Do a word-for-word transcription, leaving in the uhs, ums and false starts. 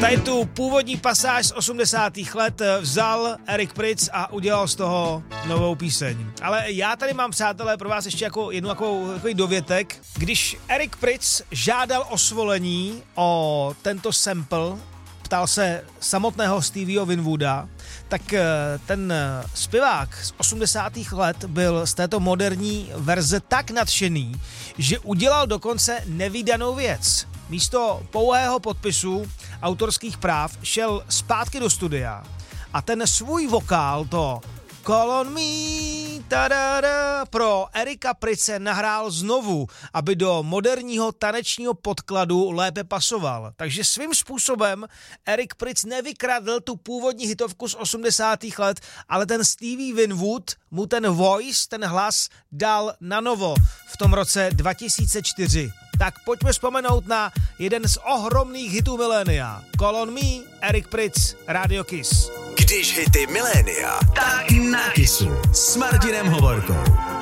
Tady tu původní pasáž z osmdesátých let vzal Eric Prydz a udělal z toho novou píseň. Ale já tady mám, přátelé, pro vás ještě jako jednu takovou, takový dovětek. Když Eric Prydz žádal o svolení o tento sample, ptal se samotného Stevieho Winwooda, tak ten zpěvák z osmdesátých let byl z této moderní verze tak nadšený, že udělal dokonce nevídanou věc. Místo pouhého podpisu autorských práv šel zpátky do studia a ten svůj vokál, to Call on me, tadada, pro Erika Prydze nahrál znovu, aby do moderního tanečního podkladu lépe pasoval. Takže svým způsobem Eric Prydz nevykradl tu původní hitovku z osmdesátých let, ale ten Stevie Winwood mu ten voice, ten hlas dal na novo v tom roce dva tisíce čtyři. Tak pojďme vzpomenout na jeden z ohromných hitů milénia. Call on me, Eric Prydz, Radio Kiss. Když hity milénia, tak na Kissu s Martinem Hovorkou.